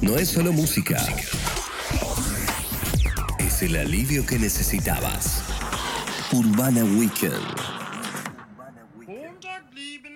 No es solo música. Es el alivio que necesitabas. Urbana Weekend.